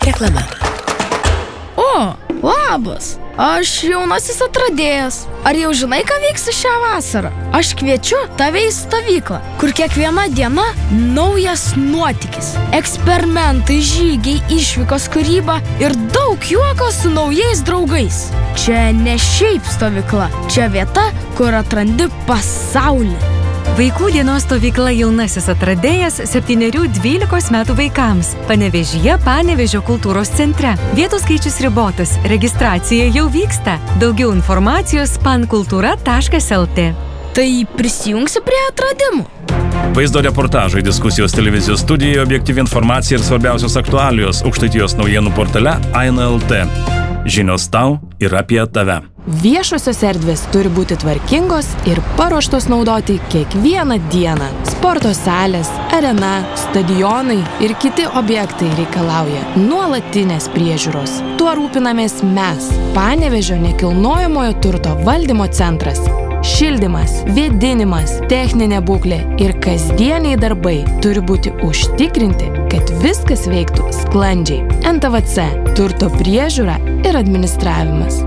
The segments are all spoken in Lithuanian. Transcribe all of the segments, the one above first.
Reklama. O, labas. Aš jaunasis atradėjas. Ar jau žinai, ką veiksi šią vasarą? Aš kviečiu tave į stovyklą, kur kiekviena diena naujas nuotykis. Eksperimentai, žygiai, išvykos, kūryba ir daug juoko su naujais draugais. Čia ne šiaip stovykla, čia vieta, kur atrandi pasaulį. Vaikų dienos stovykla jaunasis atradėjas 7–12 metų vaikams. Panevėžyje Panevėžio kultūros centre. Vietų skaičius ribotas. Registracija jau vyksta. Daugiau informacijos pankultūra.lt. Tai prisijungsi prie atradimų. Vaizdo reportažai, diskusijos televizijos studijoje, objektyvi informacija ir svarbiausios aktualijos Aukštaitijos naujienų portale Aina.lt. Žinios tau ir apie tave. Viešosios erdvės turi būti tvarkingos ir paruoštos naudoti kiekvieną dieną. Sporto salės, arena, stadionai ir kiti objektai reikalauja nuolatinės priežiūros. Tuo rūpinamės mes, Panevėžio nekilnojamojo turto valdymo centras. Šildymas, vėdinimas, techninė būklė ir kasdieniai darbai turi būti užtikrinti, kad viskas veiktų sklandžiai. NTVC – turto priežiūra ir administravimas.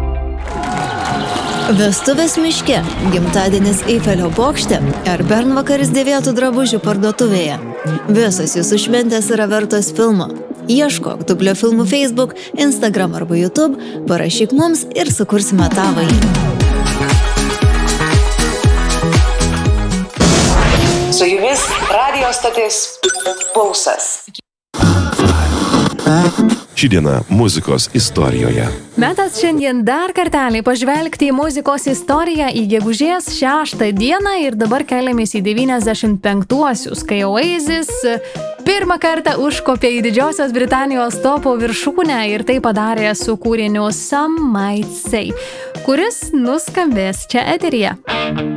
Vestuvės miške, gimtadienis Eifelio bokšte ar bernvakaris dėvėtų drabužių parduotuvėje. Visos jūsų šventės yra vertos filmo. Ieškok Dublio filmų Facebook, Instagram arba YouTube, parašyk mums ir sukursime tavąjį. Su jumis radijo stotis Pulsas. Ši diena muzikos istorijoje. Metas šiandien dar kartelį pažvelgti į muzikos istoriją į gegužės 6 dieną ir dabar keliamės į 95-uosius, kai Oasis pirmą kartą užkopė į Didžiosios Britanijos topo viršūnę ir tai padarė su kūriniu Some Might Say, kuris nuskambės čia eteryje.